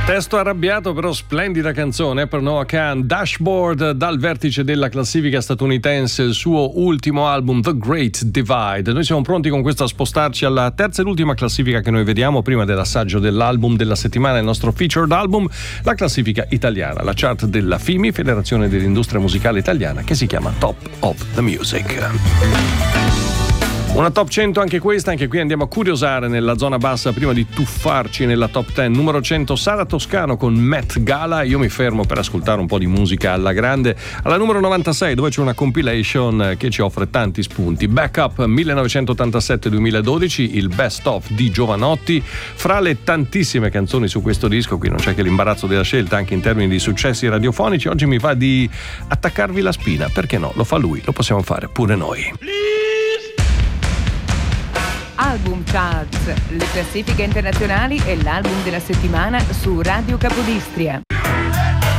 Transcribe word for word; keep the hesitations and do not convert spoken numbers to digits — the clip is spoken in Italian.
Testo arrabbiato, però splendida canzone per Noah Kahan. Dashboard, dal vertice della classifica statunitense, il suo ultimo album The Great Divide. Noi siamo pronti con questo a spostarci alla terza ed ultima classifica che noi vediamo prima dell'assaggio dell'album della settimana, il nostro featured album, la classifica italiana, la chart della F I M I, Federazione dell'Industria Musicale Italiana, che si chiama Top of the Music. Una top cento anche questa, anche qui andiamo a curiosare nella zona bassa prima di tuffarci nella top dieci. Numero cento, Sara Toscano con Met Gala. Io mi fermo per ascoltare un po' di musica alla grande. Alla numero novantasei, dove c'è una compilation che ci offre tanti spunti. Backup millenovecentottantasette duemiladodici, il best of di Giovanotti. Fra le tantissime canzoni su questo disco, qui non c'è che l'imbarazzo della scelta anche in termini di successi radiofonici, oggi mi va di attaccarvi la spina. Perché no? Lo fa lui, lo possiamo fare pure noi. Album Charts, le classifiche internazionali e l'album della settimana su Radio Capodistria.